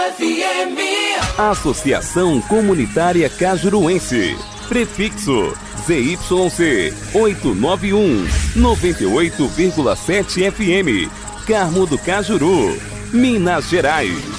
FM. Associação Comunitária Cajuruense. Prefixo ZYC 891 98,7 FM. Carmo do Cajuru, Minas Gerais.